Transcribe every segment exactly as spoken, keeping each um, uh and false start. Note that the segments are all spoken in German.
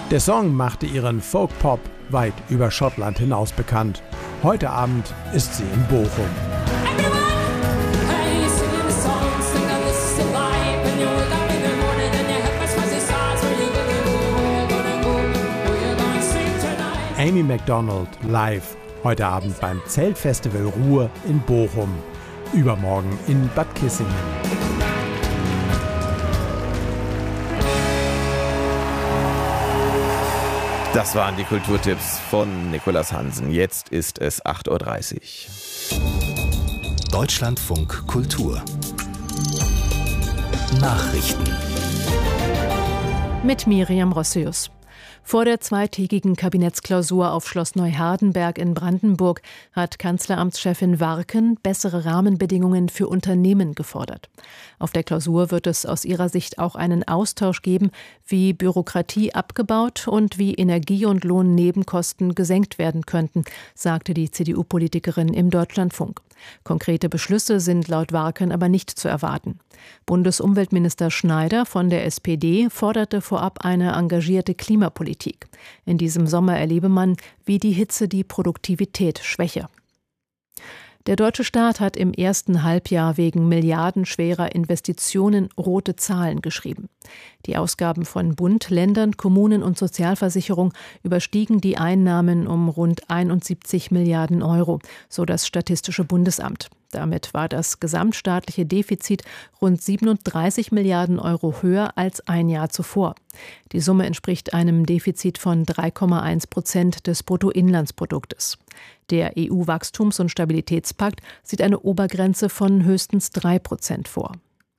Der Song machte ihren Folk-Pop weit über Schottland hinaus bekannt. Heute Abend ist sie in Bochum. Amy Macdonald live, heute Abend beim Zeltfestival Ruhr in Bochum, übermorgen in Bad Kissingen. Das waren die Kulturtipps von Nicolas Hansen. Jetzt ist es acht Uhr dreißig. Deutschlandfunk Kultur Nachrichten mit Miriam Rossius. Vor der zweitägigen Kabinettsklausur auf Schloss Neuhardenberg in Brandenburg hat Kanzleramtschefin Warken bessere Rahmenbedingungen für Unternehmen gefordert. Auf der Klausur wird es aus ihrer Sicht auch einen Austausch geben, wie Bürokratie abgebaut und wie Energie- und Lohnnebenkosten gesenkt werden könnten, sagte die C D U-Politikerin im Deutschlandfunk. Konkrete Beschlüsse sind laut Warken aber nicht zu erwarten. Bundesumweltminister Schneider von der S P D forderte vorab eine engagierte Klimapolitik. In diesem Sommer erlebe man, wie die Hitze die Produktivität schwäche. Der deutsche Staat hat im ersten Halbjahr wegen milliardenschwerer Investitionen rote Zahlen geschrieben. Die Ausgaben von Bund, Ländern, Kommunen und Sozialversicherung überstiegen die Einnahmen um rund einundsiebzig Milliarden Euro, so das Statistische Bundesamt. Damit war das gesamtstaatliche Defizit rund siebenunddreißig Milliarden Euro höher als ein Jahr zuvor. Die Summe entspricht einem Defizit von drei Komma eins Prozent des Bruttoinlandsproduktes. Der E U-Wachstums- und Stabilitätspakt sieht eine Obergrenze von höchstens drei Prozent vor.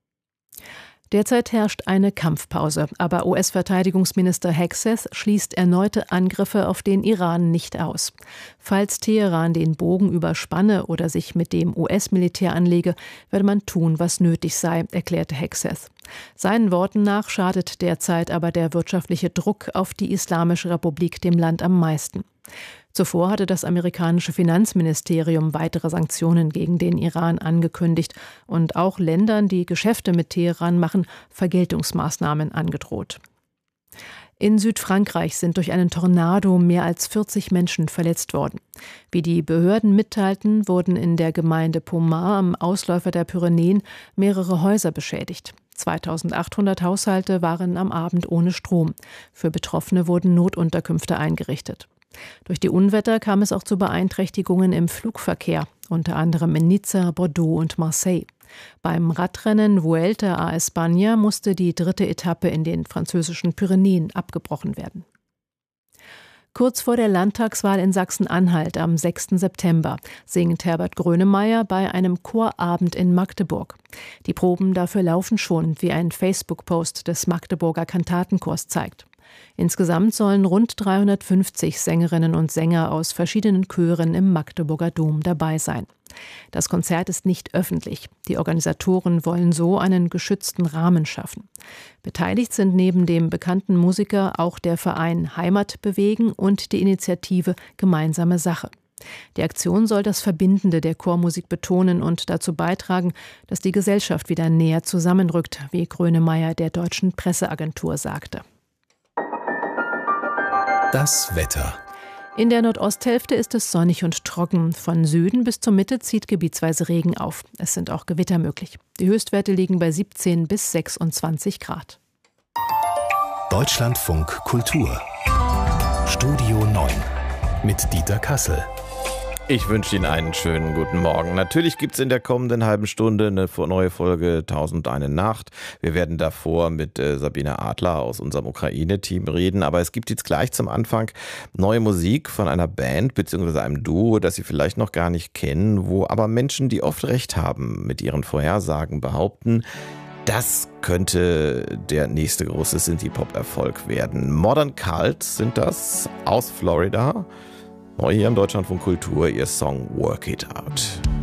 Derzeit herrscht eine Kampfpause, aber U S-Verteidigungsminister Hegseth schließt erneute Angriffe auf den Iran nicht aus. Falls Teheran den Bogen überspanne oder sich mit dem U S-Militär anlege, werde man tun, was nötig sei, erklärte Hegseth. Seinen Worten nach schadet derzeit aber der wirtschaftliche Druck auf die Islamische Republik dem Land am meisten. Zuvor hatte das amerikanische Finanzministerium weitere Sanktionen gegen den Iran angekündigt und auch Ländern, die Geschäfte mit Teheran machen, Vergeltungsmaßnahmen angedroht. In Südfrankreich sind durch einen Tornado mehr als vierzig Menschen verletzt worden. Wie die Behörden mitteilten, wurden in der Gemeinde Pomar am Ausläufer der Pyrenäen mehrere Häuser beschädigt. zweitausendachthundert Haushalte waren am Abend ohne Strom. Für Betroffene wurden Notunterkünfte eingerichtet. Durch die Unwetter kam es auch zu Beeinträchtigungen im Flugverkehr, unter anderem in Nizza, Bordeaux und Marseille. Beim Radrennen Vuelta a España musste die dritte Etappe in den französischen Pyrenäen abgebrochen werden. Kurz vor der Landtagswahl in Sachsen-Anhalt am sechsten September singt Herbert Grönemeyer bei einem Chorabend in Magdeburg. Die Proben dafür laufen schon, wie ein Facebook-Post des Magdeburger Kantatenchors zeigt. Insgesamt sollen rund dreihundertfünfzig Sängerinnen und Sänger aus verschiedenen Chören im Magdeburger Dom dabei sein. Das Konzert ist nicht öffentlich. Die Organisatoren wollen so einen geschützten Rahmen schaffen. Beteiligt sind neben dem bekannten Musiker auch der Verein Heimat bewegen und die Initiative Gemeinsame Sache. Die Aktion soll das Verbindende der Chormusik betonen und dazu beitragen, dass die Gesellschaft wieder näher zusammenrückt, wie Grönemeyer der Deutschen Presseagentur sagte. Das Wetter. In der Nordosthälfte ist es sonnig und trocken. Von Süden bis zur Mitte zieht gebietsweise Regen auf. Es sind auch Gewitter möglich. Die Höchstwerte liegen bei siebzehn bis sechsundzwanzig Grad. Deutschlandfunk Kultur. Studio neun mit Dieter Kassel. Ich wünsche Ihnen einen schönen guten Morgen. Natürlich gibt es in der kommenden halben Stunde eine neue Folge Tausend eine Nacht. Wir werden davor mit äh, Sabine Adler aus unserem Ukraine-Team reden. Aber es gibt jetzt gleich zum Anfang neue Musik von einer Band bzw. einem Duo, das Sie vielleicht noch gar nicht kennen, wo aber Menschen, die oft recht haben, mit ihren Vorhersagen behaupten, das könnte der nächste große Synthie-Pop-Erfolg werden. Modern Cult sind das aus Florida. Neu hier im Deutschlandfunk Kultur, ihr Song Work It Out.